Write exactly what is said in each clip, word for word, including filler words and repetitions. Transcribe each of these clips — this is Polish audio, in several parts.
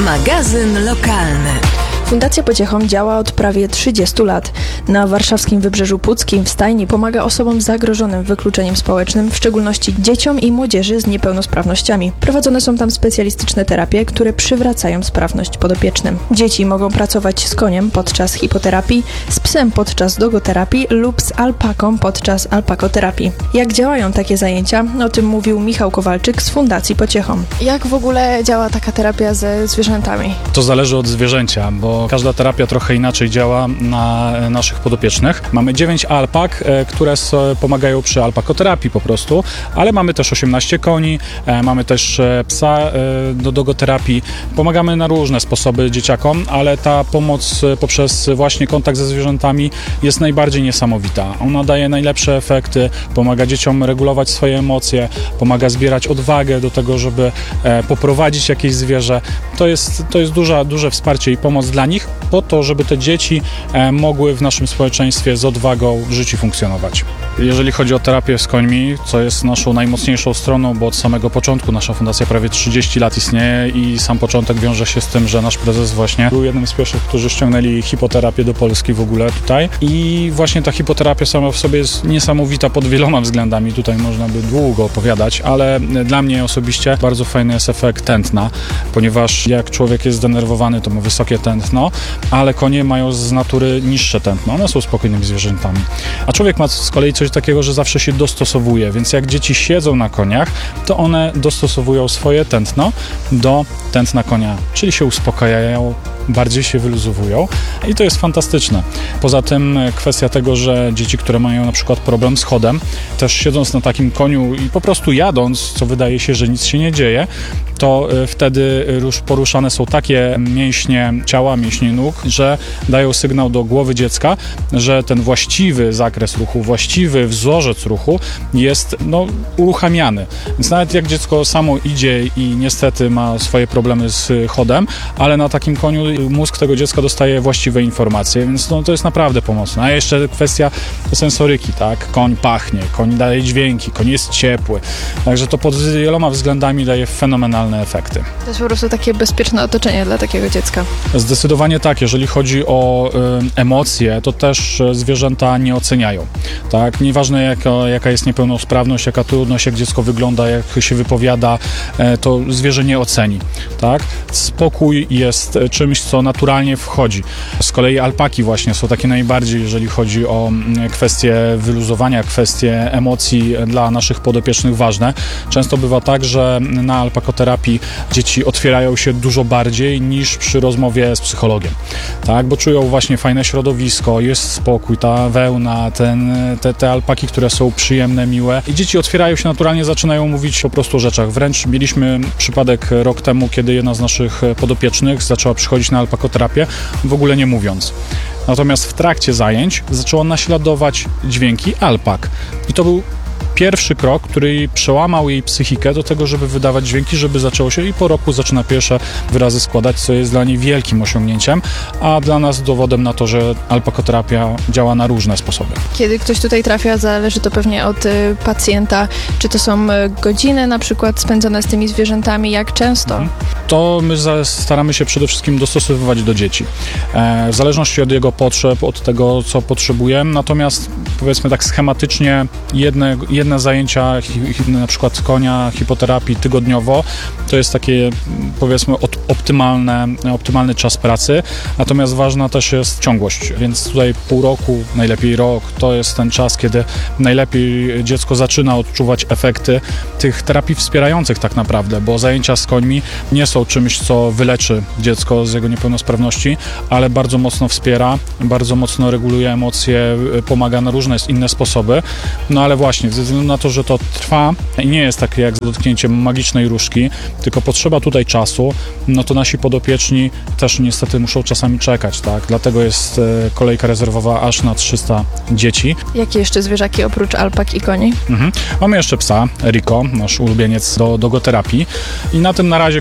Magazyn lokalny. Fundacja Pociechom działa od prawie trzydziestu lat. Na warszawskim Wybrzeżu Puckim w stajni pomaga osobom zagrożonym wykluczeniem społecznym, w szczególności dzieciom i młodzieży z niepełnosprawnościami. Prowadzone są tam specjalistyczne terapie, które przywracają sprawność podopiecznym. Dzieci mogą pracować z koniem podczas hipoterapii, z psem podczas dogoterapii lub z alpaką podczas alpakoterapii. Jak działają takie zajęcia? O tym mówił Michał Kowalczyk z Fundacji Pociechom. Jak w ogóle działa taka terapia ze zwierzętami? To zależy od zwierzęcia, bo każda terapia trochę inaczej działa na naszych podopiecznych. Mamy dziewięć alpak, które pomagają przy alpakoterapii po prostu, ale mamy też osiemnaście koni, mamy też psa do dogoterapii. Pomagamy na różne sposoby dzieciakom, ale ta pomoc poprzez właśnie kontakt ze zwierzętami jest najbardziej niesamowita. Ona daje najlepsze efekty, pomaga dzieciom regulować swoje emocje, pomaga zbierać odwagę do tego, żeby poprowadzić jakieś zwierzę. To jest, to jest duże, duże wsparcie i pomoc dla nich, po to, żeby te dzieci mogły w naszym społeczeństwie z odwagą żyć i funkcjonować. Jeżeli chodzi o terapię z końmi, co jest naszą najmocniejszą stroną, bo od samego początku nasza fundacja prawie trzydzieści lat istnieje i sam początek wiąże się z tym, że nasz prezes właśnie był jednym z pierwszych, którzy ściągnęli hipoterapię do Polski w ogóle tutaj. I właśnie ta hipoterapia sama w sobie jest niesamowita pod wieloma względami. Tutaj można by długo opowiadać, ale dla mnie osobiście bardzo fajny jest efekt tętna, ponieważ jak człowiek jest zdenerwowany, to ma wysokie tętno, ale konie mają z natury niższe tętno. One są spokojnymi zwierzętami. A człowiek ma z kolei coś takiego, że zawsze się dostosowuje, więc jak dzieci siedzą na koniach, to one dostosowują swoje tętno do tętna konia, czyli się uspokajają, bardziej się wyluzowują i to jest fantastyczne. Poza tym kwestia tego, że dzieci, które mają na przykład problem z chodem, też siedząc na takim koniu i po prostu jadąc, co wydaje się, że nic się nie dzieje, to wtedy już poruszane są takie mięśnie ciała, mięśnie nóg, że dają sygnał do głowy dziecka, że ten właściwy zakres ruchu, właściwy wzorzec ruchu jest no, uruchamiany. Więc nawet jak dziecko samo idzie i niestety ma swoje problemy z chodem, ale na takim koniu mózg tego dziecka dostaje właściwe informacje, więc no, to jest naprawdę pomocne. A jeszcze kwestia sensoryki, tak? Koń pachnie, koń daje dźwięki, koń jest ciepły. Także to pod wieloma względami daje fenomenalne efekty. To jest po prostu takie bezpieczne otoczenie dla takiego dziecka. Zdecydowanie tak. Jeżeli chodzi o y, emocje, to też zwierzęta nie oceniają. Tak? Nieważne jaka, jaka jest niepełnosprawność, jaka trudność, jak dziecko wygląda, jak się wypowiada, y, to zwierzę nie oceni. Tak? Spokój jest czymś, co naturalnie wchodzi. Z kolei alpaki właśnie są takie najbardziej, jeżeli chodzi o kwestie wyluzowania, kwestie emocji dla naszych podopiecznych ważne. Często bywa tak, że na alpakoterapii dzieci otwierają się dużo bardziej niż przy rozmowie z psychologiem. Tak? Bo czują właśnie fajne środowisko, jest spokój, ta wełna, ten, te, te alpaki, które są przyjemne, miłe i dzieci otwierają się naturalnie, zaczynają mówić po prostu o rzeczach. Wręcz mieliśmy przypadek rok temu, kiedy jedna z naszych podopiecznych zaczęła przychodzić na alpakoterapię, w ogóle nie mówiąc. Natomiast w trakcie zajęć zaczęła naśladować dźwięki alpak. I to był pierwszy krok, który przełamał jej psychikę do tego, żeby wydawać dźwięki, żeby zaczęło się i po roku zaczyna pierwsze wyrazy składać, co jest dla niej wielkim osiągnięciem, a dla nas dowodem na to, że alpakoterapia działa na różne sposoby. Kiedy ktoś tutaj trafia, zależy to pewnie od y, pacjenta. Czy to są y, godziny na przykład spędzone z tymi zwierzętami, jak często? Mhm. To my za, staramy się przede wszystkim dostosowywać do dzieci. E, w zależności od jego potrzeb, od tego, co potrzebuje, natomiast powiedzmy tak schematycznie jedne, jedne zajęcia, hi, hi, na przykład konia, hipoterapii tygodniowo, to jest takie powiedzmy od, optymalne, optymalny czas pracy, natomiast ważna też jest ciągłość, więc tutaj pół roku, najlepiej rok, to jest ten czas, kiedy najlepiej dziecko zaczyna odczuwać efekty tych terapii wspierających tak naprawdę, bo zajęcia z końmi nie są czymś, co wyleczy dziecko z jego niepełnosprawności, ale bardzo mocno wspiera, bardzo mocno reguluje emocje, pomaga na różne inne sposoby, no ale właśnie, ze względu na to, że to trwa i nie jest tak jak z dotknięciem magicznej różdżki, tylko potrzeba tutaj czasu, no to nasi podopieczni też niestety muszą czasami czekać, tak? Dlatego jest kolejka rezerwowa aż na trzysta dzieci. Jakie jeszcze zwierzaki oprócz alpak i koni? Mhm. Mamy jeszcze psa, Rico, nasz ulubieniec do dogoterapii i na tym na razie kończymy.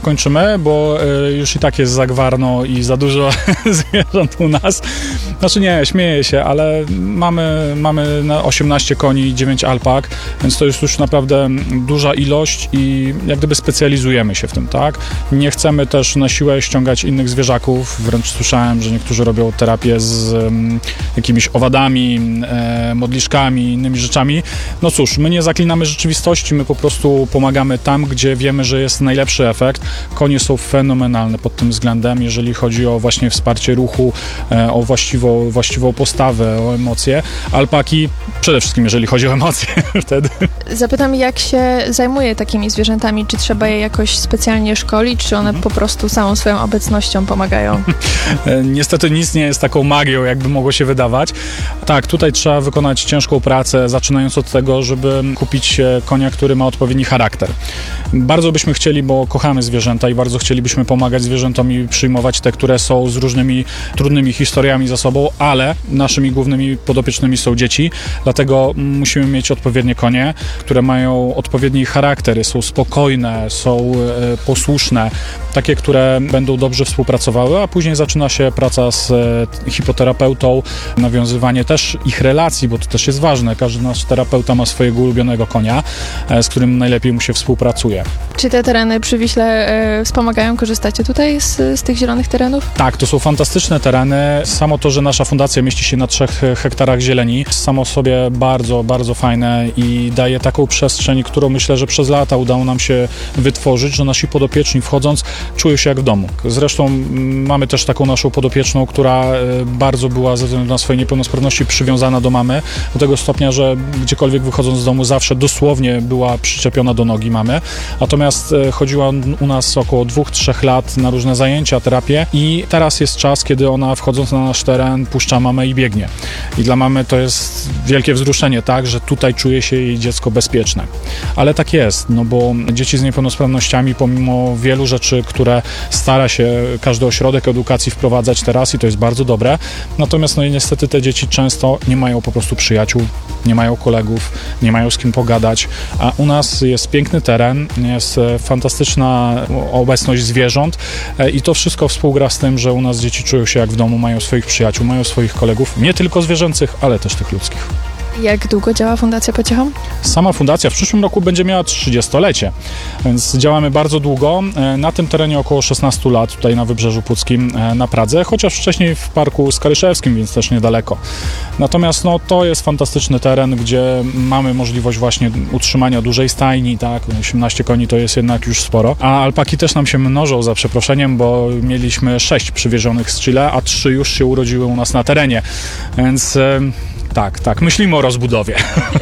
chcemy, bo y, już i tak jest za gwarno i za dużo zwierząt u nas. Znaczy nie, śmieję się, ale mamy, mamy na osiemnaście koni i dziewięć alpak, więc to jest już naprawdę duża ilość i jak gdyby specjalizujemy się w tym, tak? Nie chcemy też na siłę ściągać innych zwierzaków, wręcz słyszałem, że niektórzy robią terapię z um, jakimiś owadami, e, modliszkami, innymi rzeczami. No cóż, my nie zaklinamy rzeczywistości, my po prostu pomagamy tam, gdzie wiemy, że jest najlepszy efekt. Konie są fenomenalne pod tym względem, jeżeli chodzi o właśnie wsparcie ruchu, e, o właściwą, właściwą postawę, o emocje. Alpaki przede wszystkim, jeżeli chodzi o emocje wtedy. Zapytam, jak się zajmuje takimi zwierzętami? Czy trzeba je jakoś specjalnie szkolić, czy one mhm. po prostu samą swoją obecnością pomagają? Niestety nic nie jest taką magią, jakby mogło się wydawać. Tak, tutaj trzeba wykonać ciężką pracę, zaczynając od tego, żeby kupić konia, który ma odpowiedni charakter. Bardzo byśmy chcieli, bo kochamy zwierzęta i bardzo chcielibyśmy pomagać zwierzętom i przyjmować te, które są z różnymi trudnymi historiami za sobą, ale naszymi głównymi podopiecznymi są dzieci, dlatego musimy mieć odpowiednie konie, które mają odpowiedni charakter, są spokojne, są e, posłuszne, takie, które będą dobrze współpracowały, a później zaczyna się praca z e, hipoterapeutą, nawiązywanie też ich relacji, bo to też jest ważne. Każdy nasz terapeuta ma swojego ulubionego konia, e, z którym najlepiej mu się współpracuje. Czy te tereny przy Wiśle e, wspomagają? Korzystacie tutaj z, z tych zielonych terenów? Tak, to są fantastyczne tereny. Samo to, że nasza fundacja mieści się na trzech hektarach zieleni, samo sobie bardzo, bardzo fajne i daje taką przestrzeń, którą myślę, że przez lata udało nam się wytworzyć, że nasi podopieczni wchodząc czują się jak w domu. Zresztą mamy też taką naszą podopieczną, która bardzo była ze względu na swoje niepełnosprawności przywiązana do mamy, do tego stopnia, że gdziekolwiek wychodząc z domu zawsze dosłownie była przyczepiona do nogi mamy. Natomiast chodziła u nas około dwóch, trzech lat na różne zajęcia, terapię i teraz jest czas, kiedy ona wchodząc na nasz teren puszcza mamę i biegnie. I dla mamy to jest wielkie wzruszenie, tak, że tutaj czuje się jej dziecko bezpieczne. Ale tak jest, no bo dzieci z niepełnosprawnościami pomimo wielu rzeczy, które stara się każdy ośrodek edukacji wprowadzać teraz i to jest bardzo dobre, natomiast no i niestety te dzieci często nie mają po prostu przyjaciół, nie mają kolegów, nie mają z kim pogadać, a u nas jest piękny teren, jest fantastyczna obecność zwierząt i to wszystko współgra z tym, że u nas dzieci czują się jak w domu, mają swoich przyjaciół, mają swoich kolegów, nie tylko zwierzęcych, ale też tych ludzkich. Jak długo działa Fundacja Pociechom? Sama fundacja w przyszłym roku będzie miała trzydziestolecie, więc działamy bardzo długo. Na tym terenie około szesnaście lat, tutaj na Wybrzeżu Puckim, na Pradze, chociaż wcześniej w Parku Skaryszewskim, więc też niedaleko. Natomiast no, to jest fantastyczny teren, gdzie mamy możliwość właśnie utrzymania dużej stajni, tak, osiemnaście koni to jest jednak już sporo, a alpaki też nam się mnożą, za przeproszeniem, bo mieliśmy sześć przywiezionych z Chile, a trzy już się urodziły u nas na terenie, więc... Tak, tak, myślimy o rozbudowie.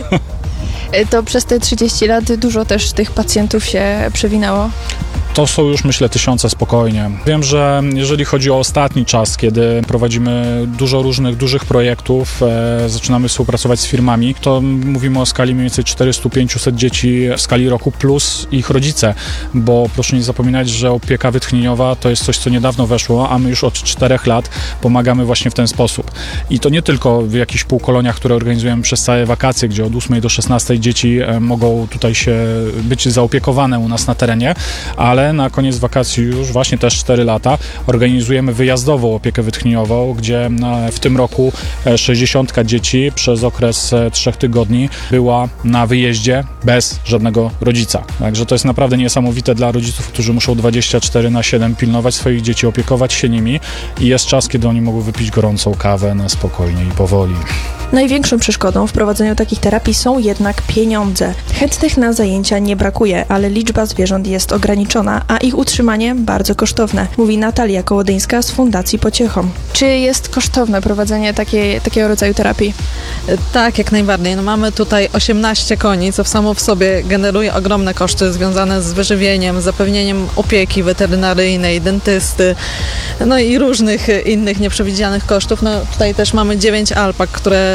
To przez te trzydzieści lat dużo też tych pacjentów się przewinęło? To są już, myślę, tysiące spokojnie. Wiem, że jeżeli chodzi o ostatni czas, kiedy prowadzimy dużo różnych dużych projektów, e, zaczynamy współpracować z firmami, to mówimy o skali mniej więcej czterysta do pięciuset dzieci w skali roku plus ich rodzice, bo proszę nie zapominać, że opieka wytchnieniowa to jest coś, co niedawno weszło, a my już od czterech lat pomagamy właśnie w ten sposób. I to nie tylko w jakichś półkoloniach, które organizujemy przez całe wakacje, gdzie od ósmej do szesnastej dzieci e, mogą tutaj się być zaopiekowane u nas na terenie, ale na koniec wakacji już właśnie też cztery lata organizujemy wyjazdową opiekę wytchnieniową, gdzie w tym roku sześćdziesiąt dzieci przez okres trzech tygodni była na wyjeździe bez żadnego rodzica. Także to jest naprawdę niesamowite dla rodziców, którzy muszą dwadzieścia cztery na siedem pilnować swoich dzieci, opiekować się nimi i jest czas, kiedy oni mogą wypić gorącą kawę na spokojnie i powoli. Największą przeszkodą w prowadzeniu takich terapii są jednak pieniądze. Chętnych na zajęcia nie brakuje, ale liczba zwierząt jest ograniczona, a ich utrzymanie bardzo kosztowne, mówi Natalia Kołodyńska z Fundacji Pociechom. Czy jest kosztowne prowadzenie takiej, takiego rodzaju terapii? Tak, jak najbardziej. No mamy tutaj osiemnaście koni, co w samo w sobie generuje ogromne koszty związane z wyżywieniem, zapewnieniem opieki weterynaryjnej, dentysty, no i różnych innych nieprzewidzianych kosztów. No tutaj też mamy dziewięć alpak, które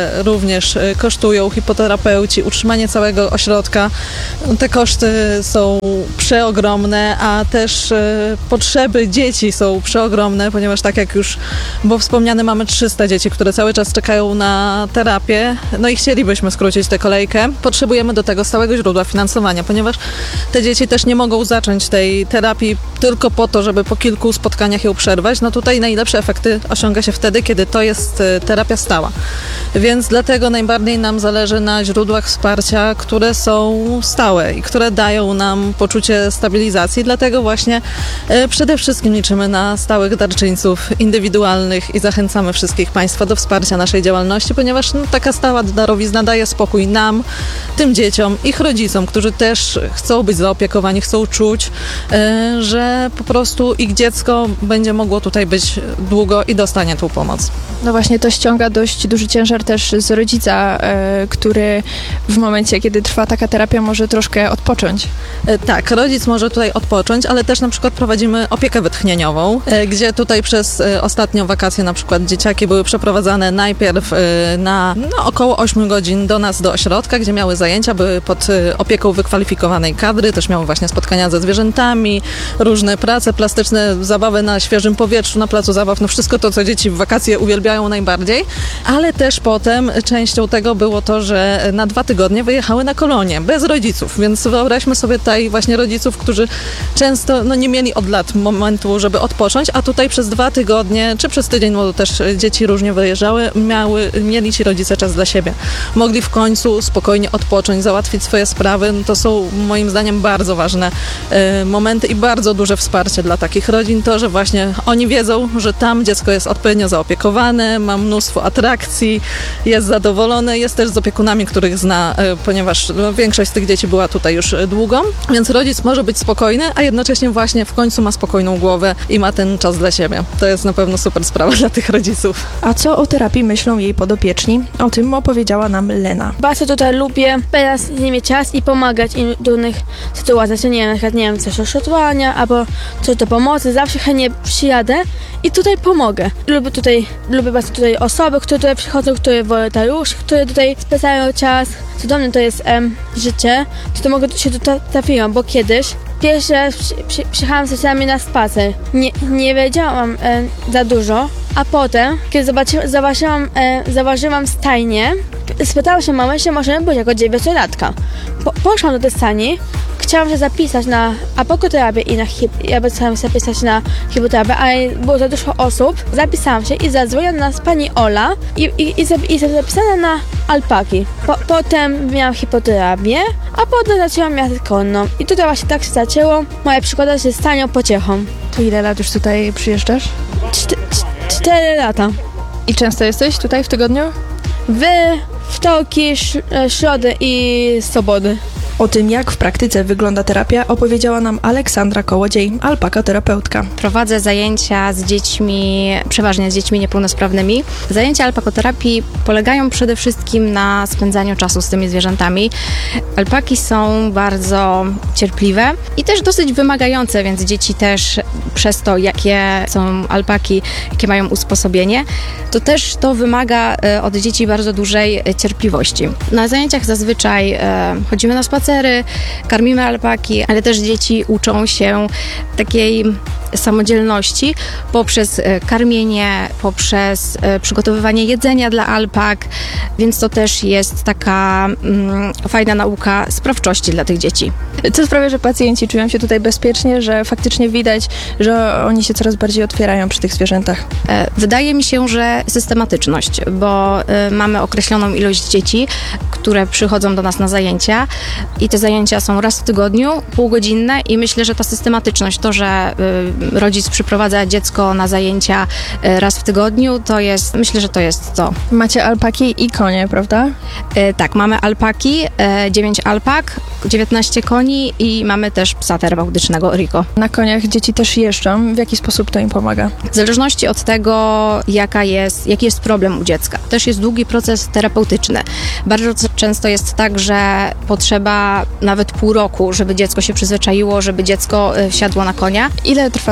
które również y, kosztują, hipoterapeuci, utrzymanie całego ośrodka. Te koszty są przeogromne, a też y, potrzeby dzieci są przeogromne, ponieważ tak jak już było wspomniane, mamy trzysta dzieci, które cały czas czekają na terapię, no i chcielibyśmy skrócić tę kolejkę. Potrzebujemy do tego stałego źródła finansowania, ponieważ te dzieci też nie mogą zacząć tej terapii tylko po to, żeby po kilku spotkaniach ją przerwać. No tutaj najlepsze efekty osiąga się wtedy, kiedy to jest terapia stała. Więc dlatego najbardziej nam zależy na źródłach wsparcia, które są stałe i które dają nam poczucie stabilizacji. Dlatego właśnie e, przede wszystkim liczymy na stałych darczyńców indywidualnych i zachęcamy wszystkich Państwa do wsparcia naszej działalności, ponieważ no, taka stała darowizna daje spokój nam, tym dzieciom, ich rodzicom, którzy też chcą być zaopiekowani, chcą czuć, e, że po prostu ich dziecko będzie mogło tutaj być długo i dostanie tą pomoc. No właśnie, to ściąga dość duży ciężar też z rodzica, e, który w momencie, kiedy trwa taka terapia, może troszkę odpocząć. E, tak, rodzic może tutaj odpocząć, ale też na przykład prowadzimy opiekę wytchnieniową, e, gdzie tutaj przez e, ostatnie wakacje na przykład dzieciaki były przeprowadzane najpierw e, na no, około ośmiu godzin do nas, do ośrodka, gdzie miały zajęcia, były pod e, opieką wykwalifikowanej kadry, też miały właśnie spotkania ze zwierzętami, różne prace plastyczne, zabawy na świeżym powietrzu, na placu zabaw, no wszystko to, co dzieci w wakacje uwielbiają najbardziej, ale też potem częścią tego było to, że na dwa tygodnie wyjechały na kolonie, bez rodziców, więc wyobraźmy sobie tutaj właśnie rodziców, którzy często no, nie mieli od lat momentu, żeby odpocząć, a tutaj przez dwa tygodnie, czy przez tydzień, bo też dzieci różnie wyjeżdżały, miały, mieli ci rodzice czas dla siebie. Mogli w końcu spokojnie odpocząć, załatwić swoje sprawy. No, to są moim zdaniem bardzo ważne y, momenty i bardzo duże wsparcie dla takich rodzin. To, że właśnie oni wiedzą, że tam dziecko jest odpowiednio zaopiekowane, ma mnóstwo atrakcji, jest zadowolone, jest też z opiekunami, których zna, y, ponieważ no, większość z tych dzieci była tutaj już długo, więc rodzic może być spokojny, a jednocześnie właśnie w końcu ma spokojną głowę i ma ten czas dla siebie. To jest na pewno super sprawa dla tych rodziców. A co o terapii myślą jej podopieczni? O tym opowiedziała nam Lena. Bardzo tutaj lubię teraz z nimi czas i pomagać im w trudnych sytuacjach. Nie wiem, na przykład, nie wiem, coś do szotowania albo coś do pomocy. Zawsze chętnie przyjadę i tutaj pomogę. Lubię tutaj, lubię bardzo tutaj osoby, które tutaj przychodzą, które wolontariusze, które tutaj spędzają czas. Cudowne to jest em, życie, że to mogę się tutaj trafiłam, bo kiedyś pierwszy raz przy, przy, przyjechałam z sami na spacer. Nie, nie wiedziałam e, za dużo, a potem, kiedy zobaczy, zobaczyłam, e, zauważyłam stajnię, spytałam się mamy, czy możemy być jako dziewięciolatka. Po, poszłam do tej stajni, chciałam się zapisać na apokoterapię i na hip, ja chciałam się zapisać na hipoterapię, ale było za dużo osób. Zapisałam się i zadzwoniła do nas pani Ola i, i, i, i zapisana na alpaki. Po, potem miałam hipoterapię, a potem zaczęłam jazdę konną. I tutaj właśnie tak się zaczęło moja przygoda się z tanią pociechą. To ile lat już tutaj przyjeżdżasz? Czty, cz- cztery lata. I często jesteś tutaj w tygodniu? Wy, wtorki, sz, środy i soboty. O tym, jak w praktyce wygląda terapia, opowiedziała nam Aleksandra Kołodziej, alpakaterapeutka. Prowadzę zajęcia z dziećmi, przeważnie z dziećmi niepełnosprawnymi. Zajęcia alpakoterapii polegają przede wszystkim na spędzaniu czasu z tymi zwierzętami. Alpaki są bardzo cierpliwe i też dosyć wymagające, więc dzieci też przez to, jakie są alpaki, jakie mają usposobienie, to też to wymaga od dzieci bardzo dużej cierpliwości. Na zajęciach zazwyczaj e, chodzimy na spacer, karmimy alpaki, ale też dzieci uczą się takiej samodzielności poprzez karmienie, poprzez przygotowywanie jedzenia dla alpak, więc to też jest taka mm, fajna nauka sprawczości dla tych dzieci. Co sprawia, że pacjenci czują się tutaj bezpiecznie, że faktycznie widać, że oni się coraz bardziej otwierają przy tych zwierzętach? Wydaje mi się, że systematyczność, bo mamy określoną ilość dzieci, które przychodzą do nas na zajęcia i te zajęcia są raz w tygodniu, półgodzinne i myślę, że ta systematyczność, to, że rodzic przyprowadza dziecko na zajęcia raz w tygodniu, to jest, myślę, że to jest to. Macie alpaki i konie, prawda? E, tak, mamy alpaki, e, dziewięć alpak, dziewiętnaście koni i mamy też psa terapeutycznego Rico. Na koniach dzieci też jeżdżą. W jaki sposób to im pomaga? W zależności od tego, jaka jest, jaki jest problem u dziecka. Też jest długi proces terapeutyczny. Bardzo często jest tak, że potrzeba nawet pół roku, żeby dziecko się przyzwyczaiło, żeby dziecko wsiadło na konia. Ile trwa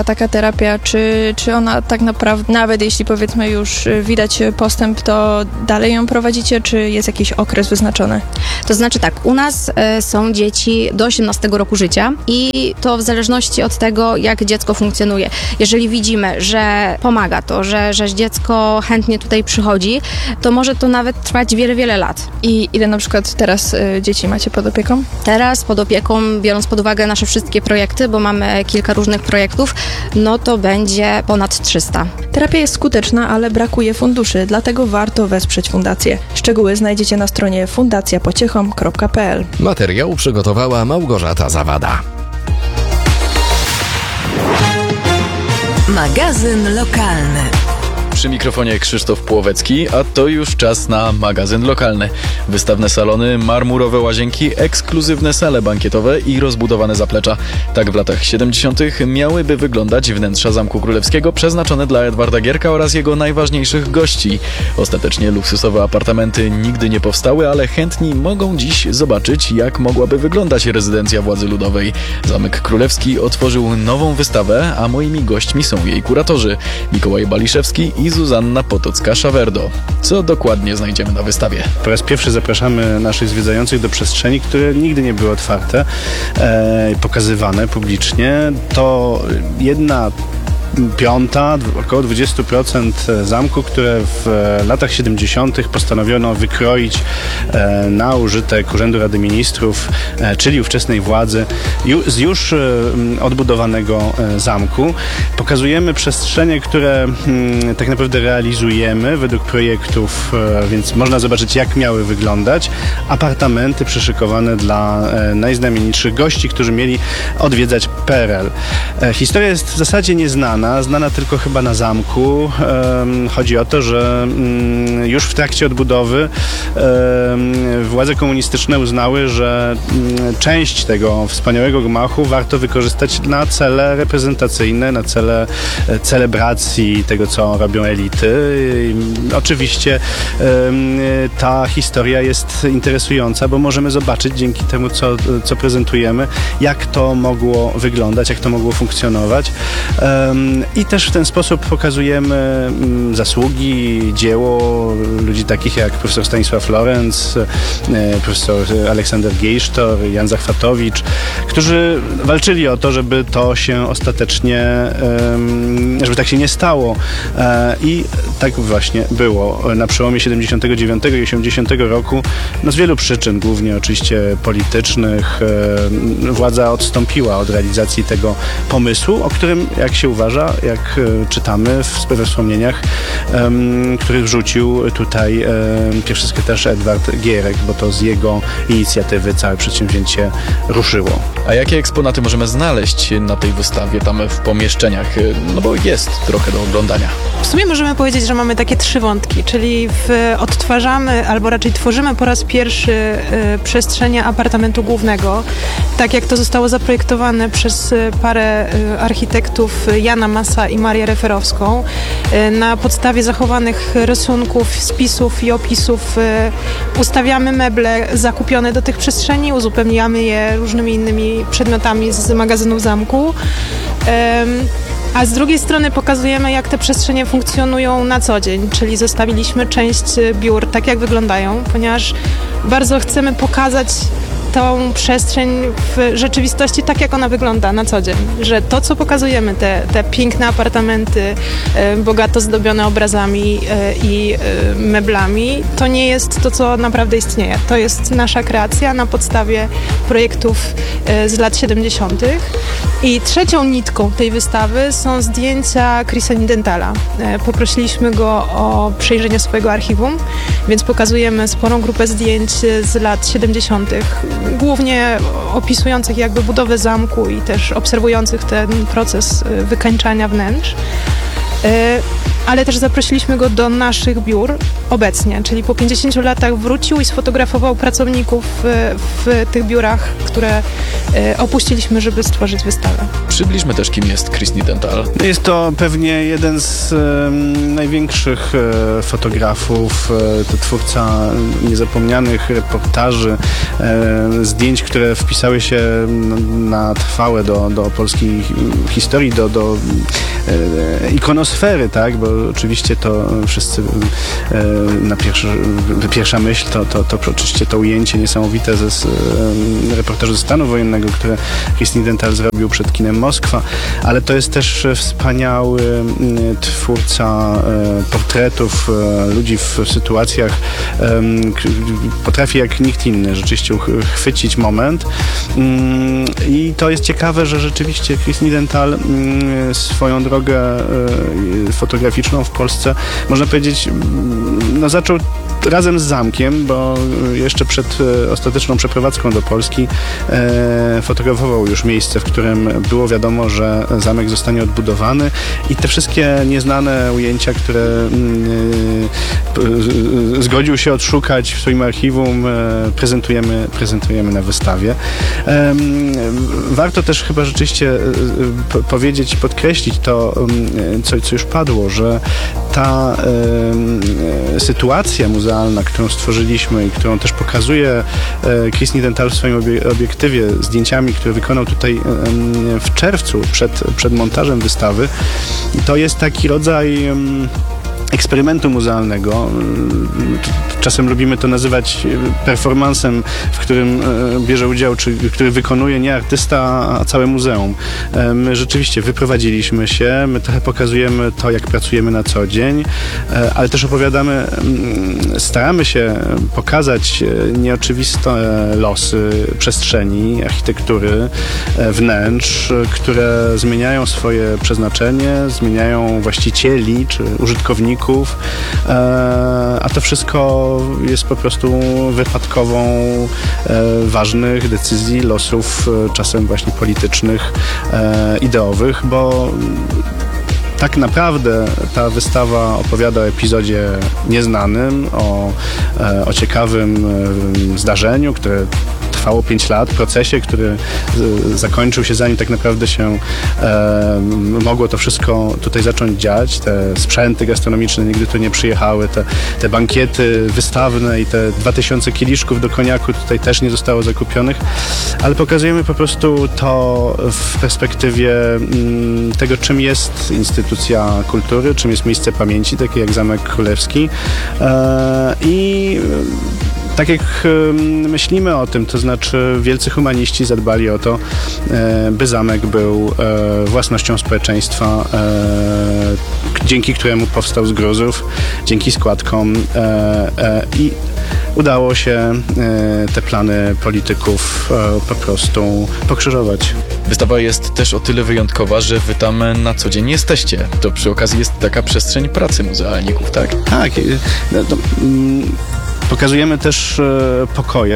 trwa taka terapia, czy, czy ona tak naprawdę, nawet jeśli powiedzmy już widać postęp, to dalej ją prowadzicie, czy jest jakiś okres wyznaczony? To znaczy tak, u nas y, są dzieci do osiemnastego roku życia i to w zależności od tego, jak dziecko funkcjonuje. Jeżeli widzimy, że pomaga to, że, że dziecko chętnie tutaj przychodzi, to może to nawet trwać wiele, wiele lat. I ile na przykład teraz y, dzieci macie pod opieką? Teraz pod opieką, biorąc pod uwagę nasze wszystkie projekty, bo mamy kilka różnych projektów, no to będzie ponad trzysta. Terapia jest skuteczna, ale brakuje funduszy, dlatego warto wesprzeć fundację. Szczegóły znajdziecie na stronie fundacja pociechom kropka p l. Materiał przygotowała Małgorzata Zawada. Magazyn lokalny. Przy mikrofonie Krzysztof Płowecki, a to już czas na magazyn lokalny. Wystawne salony, marmurowe łazienki, ekskluzywne sale bankietowe i rozbudowane zaplecza. Tak w latach siedemdziesiątych miałyby wyglądać wnętrza Zamku Królewskiego przeznaczone dla Edwarda Gierka oraz jego najważniejszych gości. Ostatecznie luksusowe apartamenty nigdy nie powstały, ale chętni mogą dziś zobaczyć, jak mogłaby wyglądać rezydencja władzy ludowej. Zamek Królewski otworzył nową wystawę, a moimi gośćmi są jej kuratorzy Mikołaj Baliszewski i Zuzanna Potocka-Szawerdo. Co dokładnie znajdziemy na wystawie? Po raz pierwszy zapraszamy naszych zwiedzających do przestrzeni, które nigdy nie były otwarte, e, pokazywane publicznie. To jedna piąta, około dwadzieścia procent zamku, które w latach siedemdziesiątych postanowiono wykroić na użytek Urzędu Rady Ministrów, czyli ówczesnej władzy, z już odbudowanego zamku. Pokazujemy przestrzenie, które tak naprawdę realizujemy według projektów, więc można zobaczyć, jak miały wyglądać. Apartamenty przyszykowane dla najznamienitszych gości, którzy mieli odwiedzać P R L. Historia jest w zasadzie nieznana. Znana tylko chyba na zamku. Chodzi o to, że już w trakcie odbudowy władze komunistyczne uznały, że część tego wspaniałego gmachu warto wykorzystać na cele reprezentacyjne, na cele celebracji tego, co robią elity. Oczywiście ta historia jest interesująca, bo możemy zobaczyć dzięki temu, co, co prezentujemy, jak to mogło wyglądać, jak to mogło funkcjonować. I też w ten sposób pokazujemy zasługi, dzieło ludzi takich jak profesor Stanisław Lorenz, profesor Aleksander Gejsztor, Jan Zachwatowicz, którzy walczyli o to, żeby to się ostatecznie, żeby tak się nie stało. I tak właśnie było. Na przełomie siedemdziesiątego dziewiątego i osiemdziesiątego roku, no z wielu przyczyn, głównie oczywiście politycznych, władza odstąpiła od realizacji tego pomysłu, o którym, jak się uważa, jak czytamy w, we wspomnieniach, um, których rzucił tutaj um, pierwszy sekretarz Edward Gierek, bo to z jego inicjatywy całe przedsięwzięcie ruszyło. A jakie eksponaty możemy znaleźć na tej wystawie, tam w pomieszczeniach? No bo jest trochę do oglądania. W sumie możemy powiedzieć, że mamy takie trzy wątki, czyli w, odtwarzamy, albo raczej tworzymy po raz pierwszy y, przestrzenie apartamentu głównego, tak jak to zostało zaprojektowane przez y, parę y, architektów Jana Masa i Marię Referowską. Y, na podstawie zachowanych rysunków, spisów i opisów y, ustawiamy meble zakupione do tych przestrzeni, uzupełniamy je różnymi innymi przedmiotami z magazynów zamku. Y, A z drugiej strony pokazujemy, jak te przestrzenie funkcjonują na co dzień, czyli zostawiliśmy część biur tak, jak wyglądają, ponieważ bardzo chcemy pokazać tą przestrzeń w rzeczywistości tak, jak ona wygląda na co dzień. Że to, co pokazujemy, te, te piękne apartamenty, e, bogato zdobione obrazami e, i e, meblami, to nie jest to, co naprawdę istnieje. To jest nasza kreacja na podstawie projektów e, z lat siedemdziesiątych. I trzecią nitką tej wystawy są zdjęcia Chrisa Nidentala. E, poprosiliśmy go o przejrzenie swojego archiwum, więc pokazujemy sporą grupę zdjęć z lat siedemdziesiątych. Głównie opisujących jakby budowę zamku i też obserwujących ten proces wykańczania wnętrz. ale też zaprosiliśmy go do naszych biur obecnie, czyli po pięćdziesięciu latach wrócił i sfotografował pracowników w, w tych biurach, które opuściliśmy, żeby stworzyć wystawę. Przybliżmy też, kim jest Chris Niedenthal. Jest to pewnie jeden z um, największych e, fotografów, e, to twórca niezapomnianych reportaży, e, zdjęć, które wpisały się na, na trwałe do, do polskiej historii, do, do e, ikonosfery, tak, bo oczywiście to wszyscy e, na pierwszy, pierwsza myśl to, to, to oczywiście to ujęcie niesamowite ze z, e, reportażu ze stanu wojennego, które Chris Niedenthal zrobił przed kinem Moskwa, ale to jest też wspaniały twórca portretów ludzi w sytuacjach, potrafi jak nikt inny rzeczywiście chwycić moment i to jest ciekawe, że rzeczywiście Chris Niedenthal swoją drogę fotograficzną w Polsce, można powiedzieć, no zaczął razem z zamkiem, bo jeszcze przed ostateczną przeprowadzką do Polski e, fotografował już miejsce, w którym było wiadomo, że zamek zostanie odbudowany i te wszystkie nieznane ujęcia, które e, e, zgodził się odszukać w swoim archiwum, e, prezentujemy, prezentujemy na wystawie. E, warto też chyba rzeczywiście e, powiedzieć, podkreślić to, e, co, co już padło, że ta e, sytuacja muzealna, którą stworzyliśmy i którą też pokazuje Chris Niedenthal w swoim obiektywie, zdjęciami, które wykonał tutaj w czerwcu przed, przed montażem wystawy, to jest taki rodzaj eksperymentu muzealnego. Czasem lubimy to nazywać performansem, w którym bierze udział, czy który wykonuje nie artysta, a całe muzeum. My rzeczywiście wyprowadziliśmy się, my trochę pokazujemy to, jak pracujemy na co dzień, ale też opowiadamy, staramy się pokazać nieoczywiste losy przestrzeni, architektury, wnętrz, które zmieniają swoje przeznaczenie, zmieniają właścicieli czy użytkowników, a to wszystko jest po prostu wypadkową ważnych decyzji, losów, czasem właśnie politycznych, ideowych, bo tak naprawdę ta wystawa opowiada o epizodzie nieznanym, o, o ciekawym zdarzeniu, które trwało pięć lat, procesie, który zakończył się zanim tak naprawdę się e, mogło to wszystko tutaj zacząć dziać. Te sprzęty gastronomiczne nigdy tu nie przyjechały, te, te bankiety wystawne i te dwa tysiące kieliszków do koniaku tutaj też nie zostało zakupionych, ale pokazujemy po prostu to w perspektywie m, tego, czym jest instytucja kultury, czym jest miejsce pamięci, takie jak Zamek Królewski e, i tak jak myślimy o tym, to znaczy wielcy humaniści zadbali o to, by zamek był własnością społeczeństwa, dzięki któremu powstał z gruzów, dzięki składkom i udało się te plany polityków po prostu pokrzyżować. Wystawa jest też o tyle wyjątkowa, że wy tam na co dzień jesteście. To przy okazji jest taka przestrzeń pracy muzealników, tak? Tak. No, to, mm, pokazujemy też e, pokoje,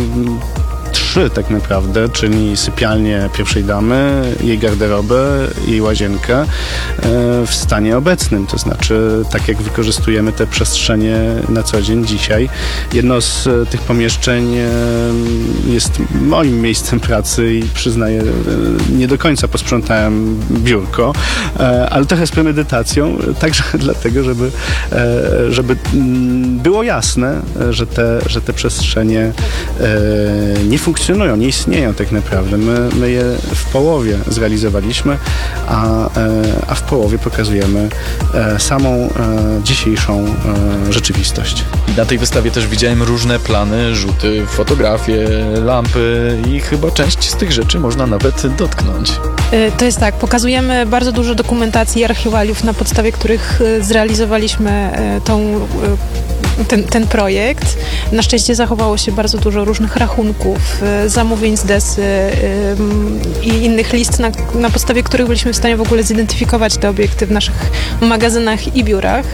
trzy tak naprawdę, czyli sypialnię pierwszej damy, jej garderobę i łazienkę e, w stanie obecnym, to znaczy tak jak wykorzystujemy te przestrzenie na co dzień dzisiaj. Jedno z e, tych pomieszczeń e, jest moim miejscem pracy i przyznaję, e, nie do końca posprzątałem biurko, e, ale trochę z premedytacją, także dlatego, żeby, e, żeby m, było jasne, że te, że te przestrzenie e, nie funkcjonują, nie istnieją tak naprawdę. My, my je w połowie zrealizowaliśmy, a, a w połowie pokazujemy samą dzisiejszą rzeczywistość. I na tej wystawie też widziałem różne plany, rzuty, fotografie, lampy i chyba część z tych rzeczy można nawet dotknąć. To jest tak, pokazujemy bardzo dużo dokumentacji i archiwaliów, na podstawie których zrealizowaliśmy tą Ten, ten projekt. Na szczęście zachowało się bardzo dużo różnych rachunków, zamówień z desy i innych list, na, na podstawie których byliśmy w stanie w ogóle zidentyfikować te obiekty w naszych magazynach i biurach.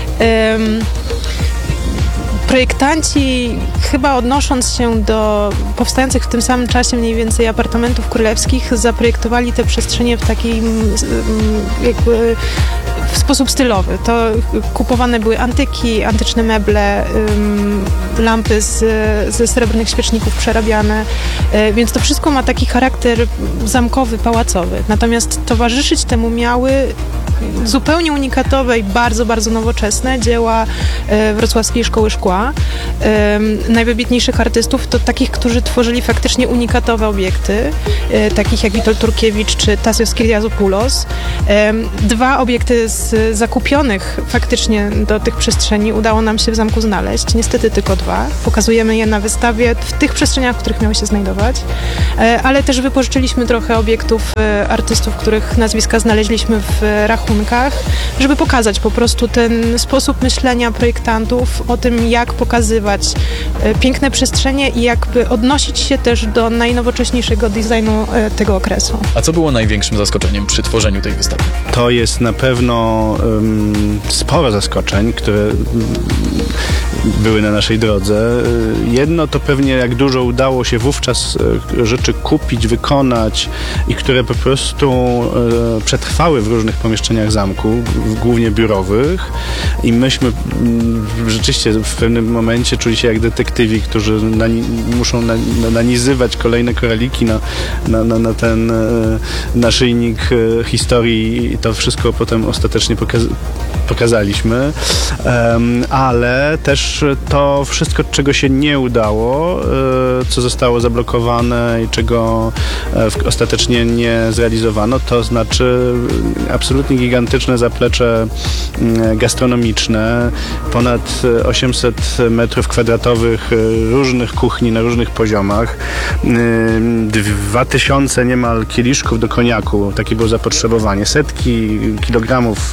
Projektanci, chyba odnosząc się do powstających w tym samym czasie mniej więcej apartamentów królewskich, zaprojektowali te przestrzenie w takim jakby w sposób stylowy. To kupowane były antyki, antyczne meble, ym, lampy z, ze srebrnych świeczników przerabiane, y, więc to wszystko ma taki charakter zamkowy, pałacowy. Natomiast towarzyszyć temu miały zupełnie unikatowe i bardzo, bardzo nowoczesne dzieła y, Wrocławskiej Szkoły Szkła. Y, najwybitniejszych artystów to takich, którzy tworzyli faktycznie unikatowe obiekty, y, takich jak Witold Turkiewicz czy Tassios Kyriazopoulos. Y, dwa obiekty z zakupionych faktycznie do tych przestrzeni udało nam się w zamku znaleźć. Niestety tylko dwa. Pokazujemy je na wystawie w tych przestrzeniach, w których miały się znajdować. Y, ale też wypożyczyliśmy trochę obiektów y, artystów, których nazwiska znaleźliśmy w rachunkach, żeby pokazać po prostu ten sposób myślenia projektantów o tym, jak pokazywać y, piękne przestrzenie i jakby odnosić się też do najnowocześniejszego designu y, tego okresu. A co było największym zaskoczeniem przy tworzeniu tej wystawy? To jest na pewno um, sporo zaskoczeń, które um, były na naszej drodze. Jedno to pewnie jak dużo udało się wówczas e, rzeczy kupić, wykonać i które po prostu e, przetrwały w różnych pomieszczeniach zamku, głównie biurowych, i myśmy m, rzeczywiście w pewnym momencie czuli się jak detektywi, którzy nani- muszą na- na- nanizywać kolejne koraliki na, na, na, na ten e, naszyjnik e, historii i to wszystko potem ostatecznie pokaz- pokazaliśmy, um, ale też to wszystko, czego się nie udało, e, co zostało zablokowane i czego e, w, ostatecznie nie zrealizowano, to znaczy absolutnie gigantyczne zaplecze m, gastronomiczne, ponad osiemset metrów kwadratowych różnych kuchni na różnych poziomach, dwa tysiące niemal kieliszków do koniaku, takie było zapotrzebowanie, setki kilogramów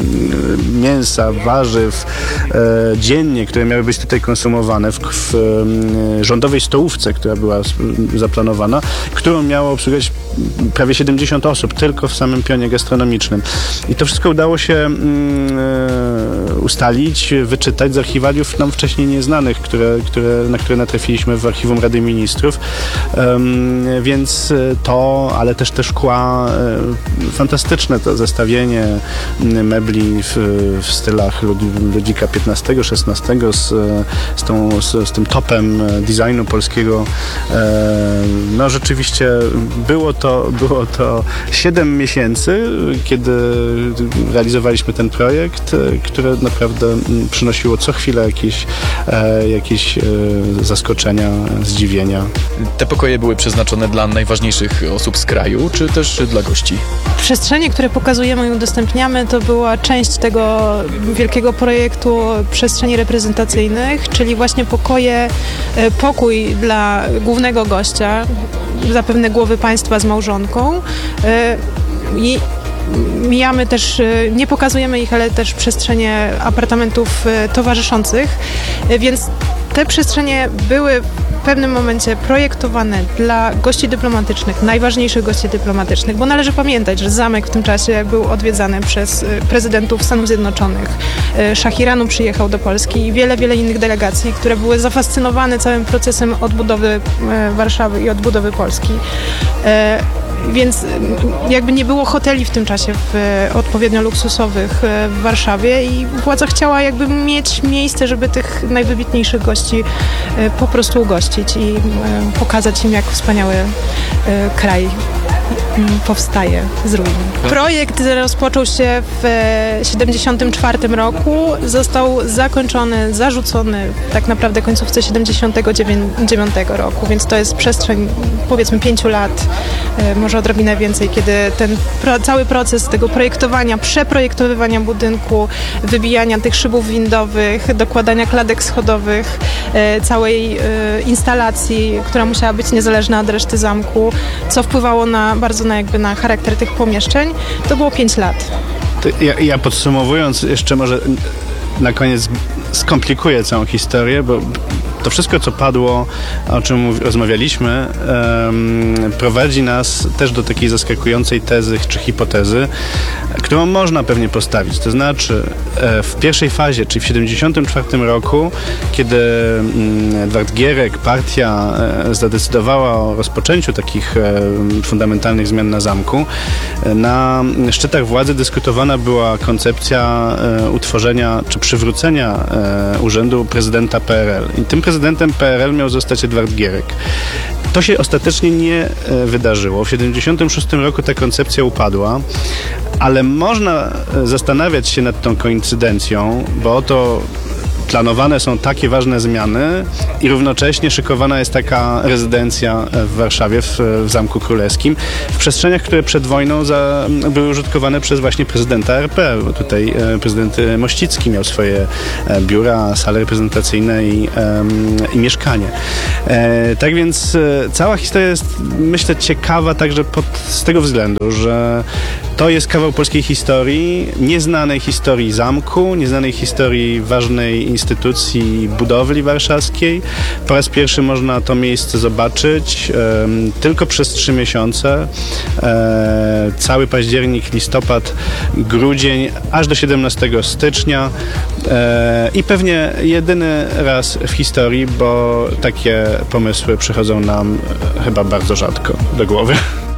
mięsa, warzyw e, dziennie, które miały być tutaj konsumowane w, w e, rządowej stołówce, która była zaplanowana, którą miało obsługiwać prawie siedemdziesiąt osób tylko w samym pionie gastronomicznym. I to wszystko udało się mm, e, ustalić, wyczytać z archiwaliów nam wcześniej nieznanych, które, które, na które natrafiliśmy w archiwum Rady Ministrów. Um, więc to, ale też te szkła, e, fantastyczne to zestawienie mebli w, w stylach Ludzika piętnastego, szesnastego z, z, tą, z, z tym topem designu polskiego. E, no rzeczywiście było to, było to siedem miesięcy, kiedy realizowaliśmy ten projekt, które naprawdę przynosiło co chwilę jakieś, e, jakieś e, zaskoczenia, zdziwienia. Te pokoje były przeznaczone dla najważniejszych osób z kraju, czy też dla gości? Przestrzenie, które pokazujemy i udostępniamy, to była część tego wielkiego projektu przestrzeni reprezentacyjnych, czyli właśnie pokoje, pokój dla głównego gościa, zapewne głowy państwa z małżonką. I mijamy też, nie pokazujemy ich, ale też przestrzenie apartamentów towarzyszących, więc te przestrzenie były w pewnym momencie projektowane dla gości dyplomatycznych, najważniejszych gości dyplomatycznych, bo należy pamiętać, że zamek w tym czasie był odwiedzany przez prezydentów Stanów Zjednoczonych. Szach Iranu przyjechał do Polski i wiele, wiele innych delegacji, które były zafascynowane całym procesem odbudowy Warszawy i odbudowy Polski. Więc jakby nie było hoteli w tym czasie w, odpowiednio luksusowych w Warszawie i władza chciała jakby mieć miejsce, żeby tych najwybitniejszych gości po prostu ugościć i pokazać im, jak wspaniały kraj powstaje z ruin. Projekt rozpoczął się w siedemdziesiątym czwartym roku, został zakończony, zarzucony tak naprawdę końcówce siedemdziesiątego dziewiątego roku, więc to jest przestrzeń powiedzmy pięciu lat, może odrobinę więcej, kiedy ten pro, cały proces tego projektowania, przeprojektowywania budynku, wybijania tych szybów windowych, dokładania kladek schodowych, całej instalacji, która musiała być niezależna od reszty zamku, co wpływało na bardzo na, jakby na charakter tych pomieszczeń, to było pięć lat. Ja, ja podsumowując jeszcze może na koniec skomplikuję całą historię, bo To wszystko, co padło, o czym mów, rozmawialiśmy, um, prowadzi nas też do takiej zaskakującej tezy czy hipotezy, którą można pewnie postawić. To znaczy e, w pierwszej fazie, czyli w siedemdziesiątym czwartym roku, kiedy mm, Edward Gierek, partia e, zadecydowała o rozpoczęciu takich e, fundamentalnych zmian na zamku, e, na szczytach władzy dyskutowana była koncepcja e, utworzenia czy przywrócenia e, urzędu prezydenta P R L. I tym prezydentem P R L miał zostać Edward Gierek. To się ostatecznie nie e, wydarzyło. W siedemdziesiątym szóstym roku ta koncepcja upadła, ale można zastanawiać się nad tą koincydencją, bo oto planowane są takie ważne zmiany i równocześnie szykowana jest taka rezydencja w Warszawie, w, w Zamku Królewskim, w przestrzeniach, które przed wojną za, były użytkowane przez właśnie prezydenta R P, bo tutaj e, prezydent Mościcki miał swoje e, biura, sale reprezentacyjne i, e, i mieszkanie. E, tak więc e, cała historia jest, myślę, ciekawa także pod, z tego względu, że to jest kawał polskiej historii, nieznanej historii zamku, nieznanej historii ważnej instytucji budowli warszawskiej. Po raz pierwszy można to miejsce zobaczyć um, tylko przez trzy miesiące. E, cały październik, listopad, grudzień, aż do siedemnastego stycznia e, i pewnie jedyny raz w historii, bo takie pomysły przychodzą nam chyba bardzo rzadko do głowy.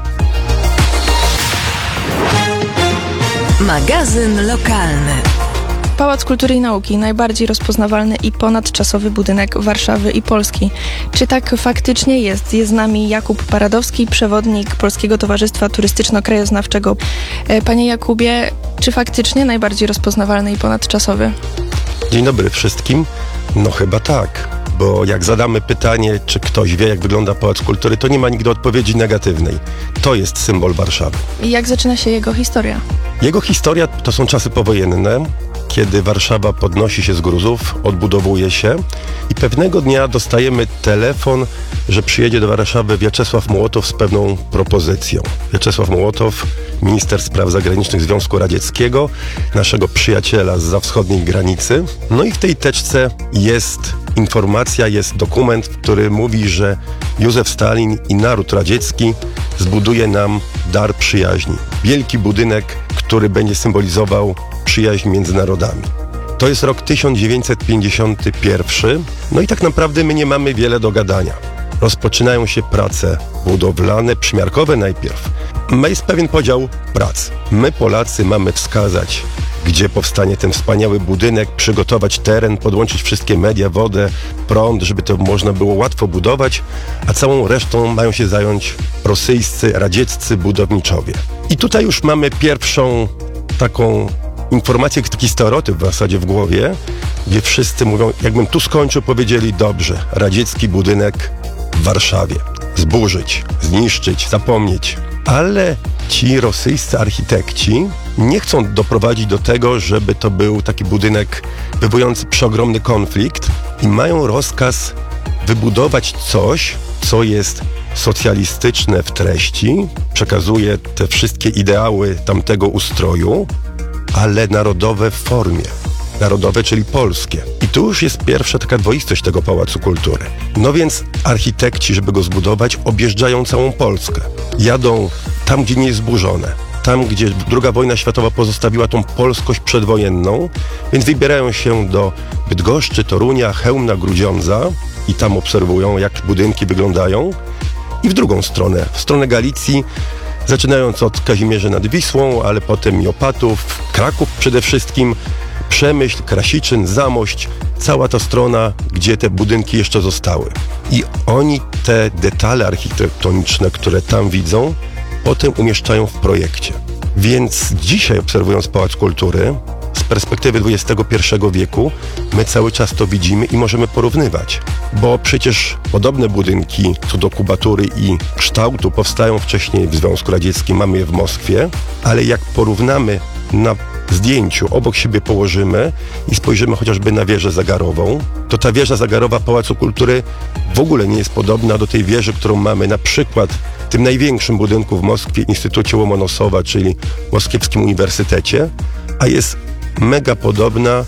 Magazyn lokalny. Pałac Kultury i Nauki, najbardziej rozpoznawalny i ponadczasowy budynek Warszawy i Polski. Czy tak faktycznie jest? Jest z nami Jakub Paradowski, przewodnik Polskiego Towarzystwa Turystyczno-Krajoznawczego. Panie Jakubie, czy faktycznie najbardziej rozpoznawalny i ponadczasowy? Dzień dobry wszystkim. No chyba tak, bo jak zadamy pytanie, czy ktoś wie, jak wygląda Pałac Kultury, to nie ma nigdy odpowiedzi negatywnej. To jest symbol Warszawy. I jak zaczyna się jego historia? Jego historia to są czasy powojenne, kiedy Warszawa podnosi się z gruzów, odbudowuje się i pewnego dnia dostajemy telefon, że przyjedzie do Warszawy Wiaczesław Mołotow z pewną propozycją. Wiaczesław Mołotow, minister spraw zagranicznych Związku Radzieckiego, naszego przyjaciela zza wschodniej granicy. No i w tej teczce jest informacja, jest dokument, który mówi, że Józef Stalin i naród radziecki zbuduje nam dar przyjaźni. Wielki budynek, który będzie symbolizował przyjaźń między narodami. To jest rok tysiąc dziewięćset pięćdziesiąty pierwszy, no i tak naprawdę my nie mamy wiele do gadania. Rozpoczynają się prace budowlane, przymiarkowe najpierw. Jest pewien podział prac. My, Polacy, mamy wskazać, gdzie powstanie ten wspaniały budynek, przygotować teren, podłączyć wszystkie media, wodę, prąd, żeby to można było łatwo budować, a całą resztą mają się zająć rosyjscy, radzieccy budowniczowie. I tutaj już mamy pierwszą taką informację, taki stereotyp w zasadzie w głowie, gdzie wszyscy mówią, jakbym tu skończył, powiedzieli, dobrze, radziecki budynek w Warszawie. Zburzyć, zniszczyć, zapomnieć. Ale ci rosyjscy architekci nie chcą doprowadzić do tego, żeby to był taki budynek wywołujący przeogromny konflikt i mają rozkaz wybudować coś, co jest socjalistyczne w treści, przekazuje te wszystkie ideały tamtego ustroju, ale narodowe w formie. Narodowe, czyli polskie. I tu już jest pierwsza taka dwoistość tego Pałacu Kultury. No więc architekci, żeby go zbudować, objeżdżają całą Polskę. Jadą tam, gdzie nie jest zburzone. Tam, gdzie druga wojna światowa pozostawiła tą polskość przedwojenną, więc wybierają się do Bydgoszczy, Torunia, Chełmna, Grudziądza i tam obserwują, jak budynki wyglądają. I w drugą stronę, w stronę Galicji, zaczynając od Kazimierzy nad Wisłą, ale potem i Opatów, Kraków przede wszystkim, Przemyśl, Krasiczyn, Zamość, cała ta strona, gdzie te budynki jeszcze zostały. I oni te detale architektoniczne, które tam widzą, potem umieszczają w projekcie. Więc dzisiaj, obserwując Pałac Kultury, z perspektywy dwudziestego pierwszego wieku, my cały czas to widzimy i możemy porównywać. Bo przecież podobne budynki co do kubatury i kształtu powstają wcześniej w Związku Radzieckim, mamy je w Moskwie, ale jak porównamy na zdjęciu, obok siebie położymy i spojrzymy chociażby na wieżę zagarową, to ta wieża zagarowa Pałacu Kultury w ogóle nie jest podobna do tej wieży, którą mamy na przykład w tym największym budynku w Moskwie, Instytucie Łomonosowa, czyli Moskiewskim Uniwersytecie, a jest mega podobna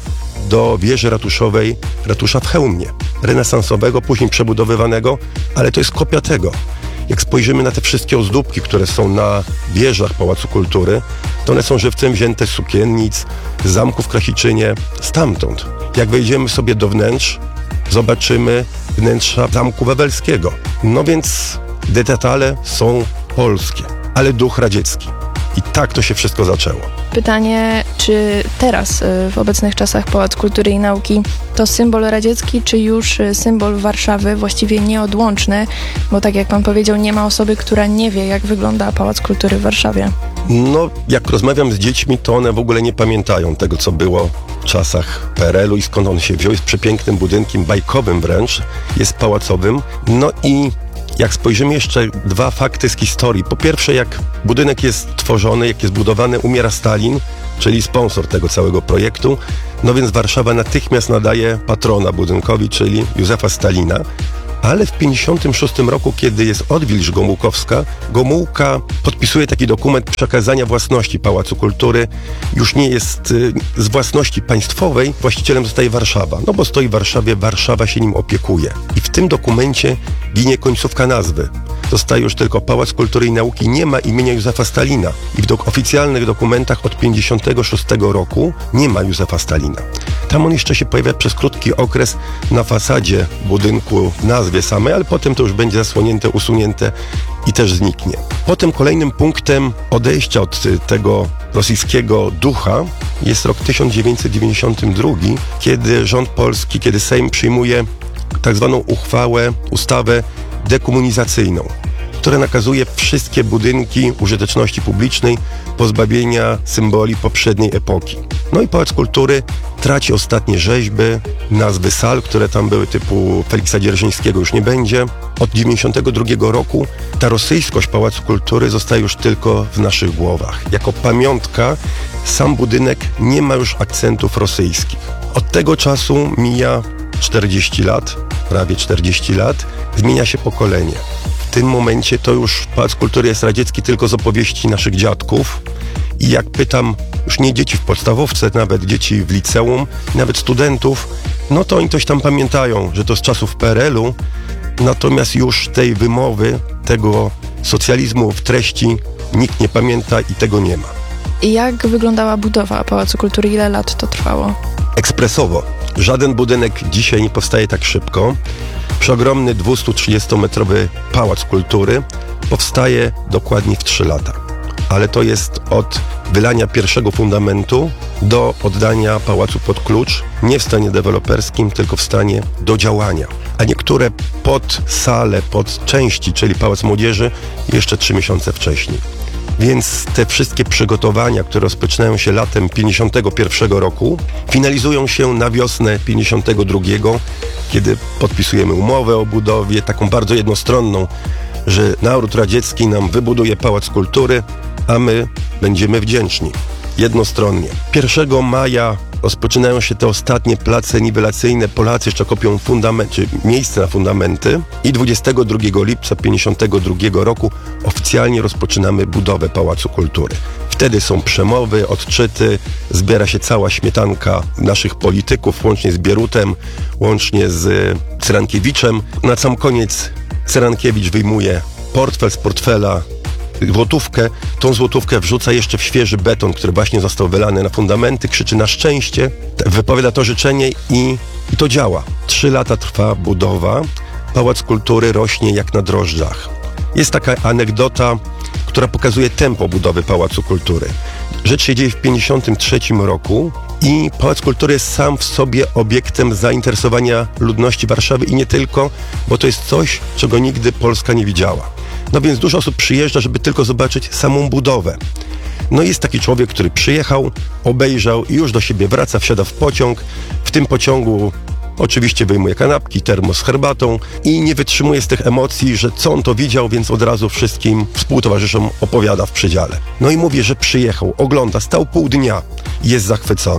do wieży ratuszowej, ratusza w Chełmie, renesansowego, później przebudowywanego, ale to jest kopia tego. Jak spojrzymy na te wszystkie ozdóbki, które są na wieżach Pałacu Kultury, to one są żywcem wzięte z sukiennic, z zamku w Krasiczynie, stamtąd. Jak wejdziemy sobie do wnętrz, zobaczymy wnętrza Zamku Wawelskiego. No więc detale są polskie, ale duch radziecki. I tak to się wszystko zaczęło. Pytanie, czy teraz y, w obecnych czasach Pałac Kultury i Nauki to symbol radziecki, czy już y, symbol Warszawy, właściwie nieodłączny, bo tak jak pan powiedział, nie ma osoby, która nie wie, jak wygląda Pałac Kultury w Warszawie. No, jak rozmawiam z dziećmi, to one w ogóle nie pamiętają tego, co było w czasach P R L u i skąd on się wziął. Jest przepięknym budynkiem, bajkowym wręcz, jest pałacowym. No i jak spojrzymy jeszcze dwa fakty z historii. Po pierwsze, jak budynek jest tworzony, jak jest budowany, umiera Stalin, czyli sponsor tego całego projektu. No więc Warszawa natychmiast nadaje patrona budynkowi, czyli Józefa Stalina. Ale w pięćdziesiątym szóstym roku, kiedy jest odwilż gomułkowska, Gomułka podpisuje taki dokument przekazania własności Pałacu Kultury. Już nie jest y, z własności państwowej, właścicielem zostaje Warszawa. No bo stoi w Warszawie, Warszawa się nim opiekuje. I w tym dokumencie ginie końcówka nazwy. Zostaje już tylko Pałac Kultury i Nauki, nie ma imienia Józefa Stalina. I w dok- oficjalnych dokumentach od pięćdziesiątego szóstego roku nie ma Józefa Stalina. Tam on jeszcze się pojawia przez krótki okres na fasadzie budynku w nazwie samej, ale potem to już będzie zasłonięte, usunięte i też zniknie. Potem kolejnym punktem odejścia od tego rosyjskiego ducha jest rok tysiąc dziewięćset dziewięćdziesiąty drugi, kiedy rząd polski, kiedy Sejm przyjmuje tak zwaną uchwałę, ustawę dekomunizacyjną, która nakazuje wszystkie budynki użyteczności publicznej pozbawienia symboli poprzedniej epoki. No i Pałac Kultury traci ostatnie rzeźby, nazwy sal, które tam były typu Feliksa Dzierżyńskiego już nie będzie. Od dziewięćdziesiątego drugiego roku ta rosyjskość Pałacu Kultury zostaje już tylko w naszych głowach. Jako pamiątka sam budynek nie ma już akcentów rosyjskich. Od tego czasu mija czterdzieści lat, prawie czterdzieści lat, zmienia się pokolenie. W tym momencie to już Pałac Kultury jest radziecki tylko z opowieści naszych dziadków i jak pytam już nie dzieci w podstawówce, nawet dzieci w liceum, nawet studentów, no to oni coś tam pamiętają, że to z czasów P R L u, natomiast już tej wymowy, tego socjalizmu w treści nikt nie pamięta i tego nie ma. I jak wyglądała budowa Pałacu Kultury? Ile lat to trwało? Ekspresowo. Żaden budynek dzisiaj nie powstaje tak szybko. Przeogromny dwustutrzydziestometrowy Pałac Kultury powstaje dokładnie w trzy lata. Ale to jest od wylania pierwszego fundamentu do oddania pałacu pod klucz, nie w stanie deweloperskim, tylko w stanie do działania. A niektóre podsale, podczęści, czyli Pałac Młodzieży, jeszcze trzy miesiące wcześniej. Więc te wszystkie przygotowania, które rozpoczynają się latem pięćdziesiątego pierwszego roku, finalizują się na wiosnę pięćdziesiątego drugiego, kiedy podpisujemy umowę o budowie, taką bardzo jednostronną, że naród radziecki nam wybuduje Pałac Kultury, a my będziemy wdzięczni. Jednostronnie. pierwszego maja rozpoczynają się te ostatnie place niwelacyjne. Polacy jeszcze kopią fundament, czy miejsce na fundamenty i dwudziestego drugiego lipca pięćdziesiątego drugiego roku oficjalnie rozpoczynamy budowę Pałacu Kultury. Wtedy są przemowy, odczyty, zbiera się cała śmietanka naszych polityków, łącznie z Bierutem, łącznie z Cyrankiewiczem. Na sam koniec Cyrankiewicz wyjmuje portfel z portfela, złotówkę, tą złotówkę wrzuca jeszcze w świeży beton, który właśnie został wylany na fundamenty, krzyczy na szczęście, wypowiada to życzenie i, i to działa. Trzy lata trwa budowa, Pałac Kultury rośnie jak na drożdżach. Jest taka anegdota, która pokazuje tempo budowy Pałacu Kultury. Rzecz się dzieje w pięćdziesiątym trzecim roku i Pałac Kultury jest sam w sobie obiektem zainteresowania ludności Warszawy i nie tylko, bo to jest coś, czego nigdy Polska nie widziała. No więc dużo osób przyjeżdża, żeby tylko zobaczyć samą budowę. No jest taki człowiek, który przyjechał, obejrzał i już do siebie wraca, wsiada w pociąg. W tym pociągu oczywiście wyjmuje kanapki, termos z herbatą i nie wytrzymuje z tych emocji, że co on to widział, więc od razu wszystkim współtowarzyszom opowiada w przedziale. No i mówi, że przyjechał, ogląda, stał pół dnia i jest zachwycony.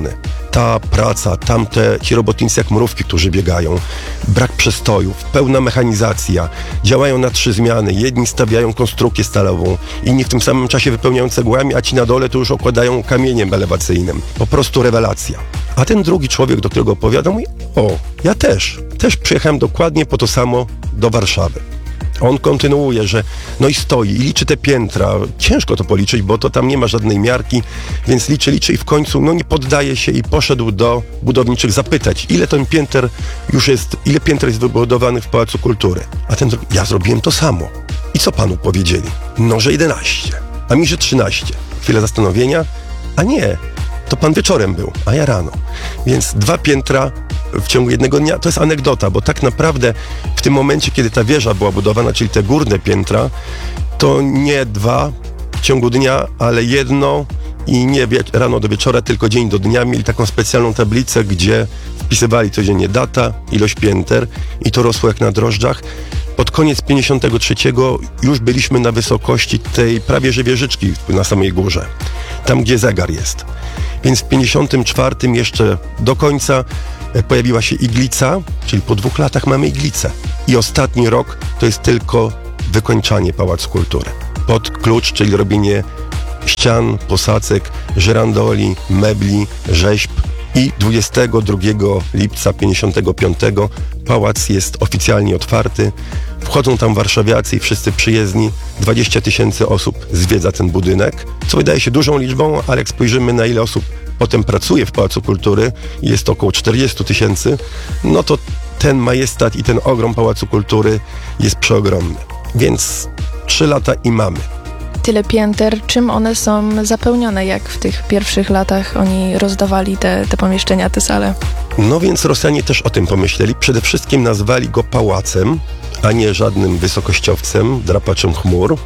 ta praca, tamte ci robotnicy jak mrówki, którzy biegają, brak przestojów, pełna mechanizacja, działają na trzy zmiany, jedni stawiają konstrukcję stalową, inni w tym samym czasie wypełniają cegłami, a ci na dole to już okładają kamieniem elewacyjnym. Po prostu rewelacja. A ten drugi człowiek, do którego opowiadam, mówi, o, ja też, też przyjechałem dokładnie po to samo do Warszawy. On kontynuuje, że no i stoi i liczy te piętra. Ciężko to policzyć, bo to tam nie ma żadnej miarki, więc liczy, liczy i w końcu no nie poddaje się i poszedł do budowniczych zapytać, ile ten pięter już jest, ile pięter jest wybudowanych w Pałacu Kultury. A ten drugi, ja zrobiłem to samo. I co panu powiedzieli? No, że jedenaście, a mi, że trzynaście. Chwilę zastanowienia, a nie, to pan wieczorem był, a ja rano. Więc dwa piętra w ciągu jednego dnia, to jest anegdota, bo tak naprawdę w tym momencie, kiedy ta wieża była budowana, czyli te górne piętra, to nie dwa w ciągu dnia, ale jedno i nie wie- rano do wieczora, tylko dzień do dnia. Mieli taką specjalną tablicę, gdzie wpisywali codziennie data, ilość pięter i to rosło jak na drożdżach. Pod koniec pięćdziesiątego trzeciego już byliśmy na wysokości tej prawie że wieżyczki na samej górze, tam gdzie zegar jest. Więc w pięćdziesiątym czwartym jeszcze do końca pojawiła się iglica, czyli po dwóch latach mamy iglicę. I ostatni rok to jest tylko wykończanie Pałacu Kultury. Pod klucz, czyli robienie ścian, posadzek, żyrandoli, mebli, rzeźb. I dwudziestego drugiego lipca pięćdziesiątego piątego pałac jest oficjalnie otwarty. Wchodzą tam warszawiacy i wszyscy przyjezdni. dwadzieścia tysięcy osób zwiedza ten budynek, co wydaje się dużą liczbą, ale jak spojrzymy, na ile osób potem pracuje w Pałacu Kultury, jest to około czterdzieści tysięcy, no to ten majestat i ten ogrom Pałacu Kultury jest przeogromny. Więc trzy lata i mamy. Tyle pięter, czym one są zapełnione, jak w tych pierwszych latach oni rozdawali te, te pomieszczenia, te sale? No więc Rosjanie też o tym pomyśleli. Przede wszystkim nazwali go pałacem, a nie żadnym wysokościowcem, drapaczem chmur.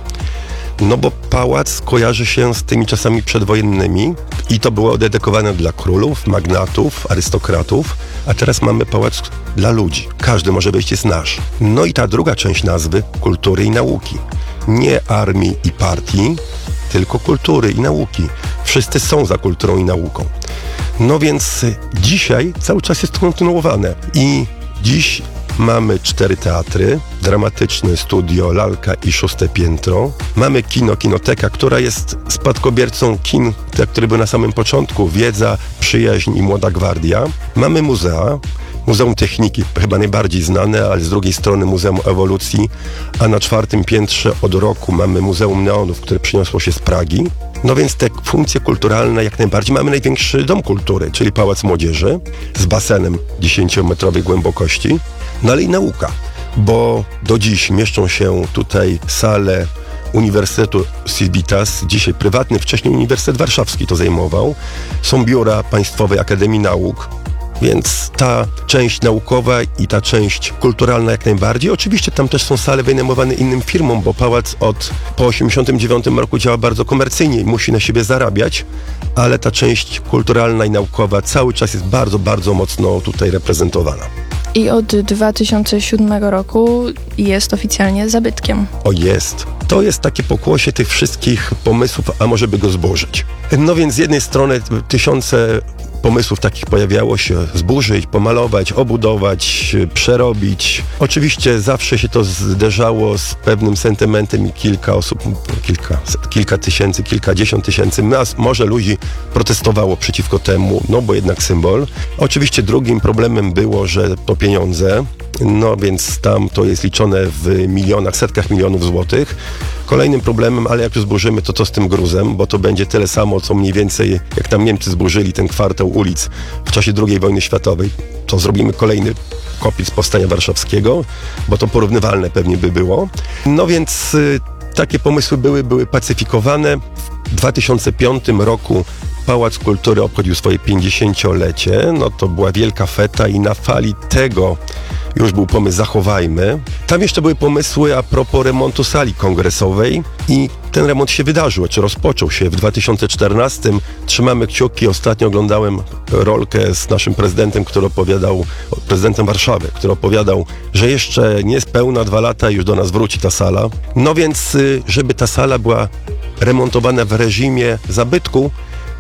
No bo pałac kojarzy się z tymi czasami przedwojennymi i to było dedykowane dla królów, magnatów, arystokratów, a teraz mamy pałac dla ludzi. Każdy może wejść, jest nasz. No i ta druga część nazwy, kultury i nauki. Nie armii i partii, tylko kultury i nauki. Wszyscy są za kulturą i nauką. No więc dzisiaj cały czas jest kontynuowane i dziś mamy cztery teatry, dramatyczny, studio, lalka i szóste piętro. Mamy kino, kinoteka, która jest spadkobiercą kin, te, które były na samym początku, Wiedza, Przyjaźń i Młoda Gwardia. Mamy muzea, Muzeum Techniki, chyba najbardziej znane, ale z drugiej strony Muzeum Ewolucji, a na czwartym piętrze od roku mamy Muzeum Neonów, które przyniosło się z Pragi. No więc te funkcje kulturalne jak najbardziej. Mamy największy dom kultury, czyli Pałac Młodzieży z basenem dziesięciometrowej głębokości. No ale i nauka, bo do dziś mieszczą się tutaj sale Uniwersytetu Civitas, dzisiaj prywatny, wcześniej Uniwersytet Warszawski to zajmował. Są biura Państwowej Akademii Nauk, więc ta część naukowa i ta część kulturalna jak najbardziej. Oczywiście tam też są sale wynajmowane innym firmom, bo pałac od po osiemdziesiątym dziewiątym roku działa bardzo komercyjnie i musi na siebie zarabiać, ale ta część kulturalna i naukowa cały czas jest bardzo, bardzo mocno tutaj reprezentowana. I od dwa tysiące siódmego roku jest oficjalnie zabytkiem. O, jest. To jest takie pokłosie tych wszystkich pomysłów, a może by go zburzyć. No więc z jednej strony tysiące pomysłów takich pojawiało się: zburzyć, pomalować, obudować, przerobić. Oczywiście zawsze się to zderzało z pewnym sentymentem i kilka osób, kilka, kilka tysięcy, kilkadziesiąt tysięcy, nas, może ludzi protestowało przeciwko temu, no bo jednak symbol. Oczywiście drugim problemem było, że to pieniądze, no więc tam to jest liczone w milionach, setkach milionów złotych. Kolejnym problemem, ale jak już zburzymy, to co z tym gruzem, bo to będzie tyle samo, co mniej więcej, jak tam Niemcy zburzyli ten kwartał ulic w czasie drugiej wojny światowej, to zrobimy kolejny kopiec Powstania Warszawskiego, bo to porównywalne pewnie by było. No więc y, takie pomysły były, były pacyfikowane. W dwa tysiące piątym roku Pałac Kultury obchodził swoje pięćdziesięciolecie, no to była wielka feta i na fali tego już był pomysł zachowajmy. Tam jeszcze były pomysły a propos remontu sali kongresowej i ten remont się wydarzył, czy rozpoczął się w dwa tysiące czternastym. Trzymamy kciuki. Ostatnio oglądałem rolkę z naszym prezydentem, który opowiadał, prezydentem Warszawy, który opowiadał, że jeszcze nie jest pełna dwa lata i już do nas wróci ta sala. No więc, żeby ta sala była remontowana w reżimie zabytku,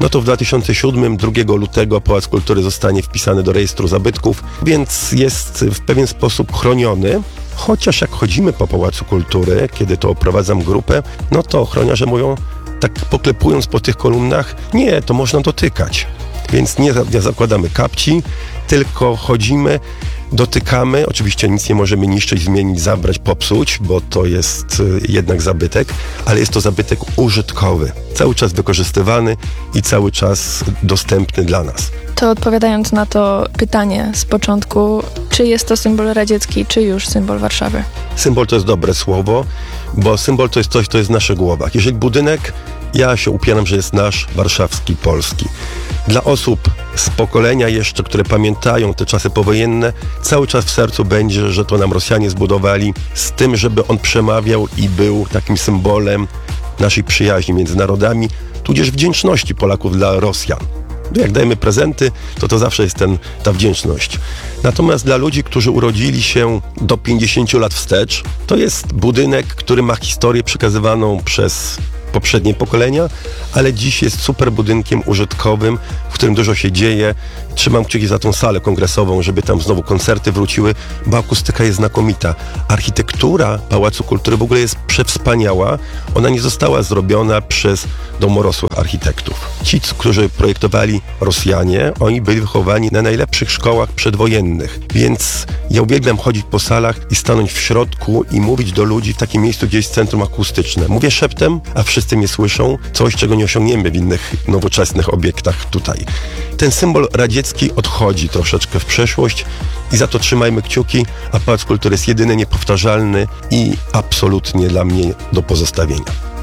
no to w dwa tysiące siódmym, drugiego lutego Pałac Kultury zostanie wpisany do rejestru zabytków, więc jest w pewien sposób chroniony. Chociaż jak chodzimy po Pałacu Kultury, kiedy to oprowadzam grupę, no to ochroniarze mówią, tak poklepując po tych kolumnach, nie, to można dotykać. Więc nie, nie zakładamy kapci, tylko chodzimy, dotykamy. Oczywiście nic nie możemy niszczyć, zmienić, zabrać, popsuć, bo to jest y, jednak zabytek, ale jest to zabytek użytkowy, cały czas wykorzystywany i cały czas dostępny dla nas. To odpowiadając na to pytanie z początku, czy jest to symbol radziecki, czy już symbol Warszawy? Symbol to jest dobre słowo, bo symbol to jest coś, co jest w naszych głowach. Jeżeli budynek, ja się upieram, że jest nasz, warszawski, polski. Dla osób z pokolenia jeszcze, które pamiętają te czasy powojenne, cały czas w sercu będzie, że to nam Rosjanie zbudowali, z tym, żeby on przemawiał i był takim symbolem naszej przyjaźni między narodami, tudzież wdzięczności Polaków dla Rosjan. Jak dajemy prezenty, to to zawsze jest ten, ta wdzięczność. Natomiast dla ludzi, którzy urodzili się do pięćdziesięciu lat wstecz, to jest budynek, który ma historię przekazywaną przez poprzednie pokolenia, ale dziś jest super budynkiem użytkowym, w którym dużo się dzieje. Trzymam kciuki za tą salę kongresową, żeby tam znowu koncerty wróciły, bo akustyka jest znakomita. Architektura Pałacu Kultury w ogóle jest przewspaniała. Ona nie została zrobiona przez domorosłych architektów. Ci, którzy projektowali Rosjanie, oni byli wychowani na najlepszych szkołach przedwojennych. Więc ja uwielbiam chodzić po salach i stanąć w środku i mówić do ludzi w takim miejscu, gdzie jest centrum akustyczne. Mówię szeptem, a wszyscy mnie słyszą, coś, czego nie osiągniemy w innych nowoczesnych obiektach tutaj. Ten symbol radziecki odchodzi troszeczkę w przeszłość i za to trzymajmy kciuki, a Pałac Kultury jest jedyny, niepowtarzalny i absolutnie dla mnie do pozostawienia.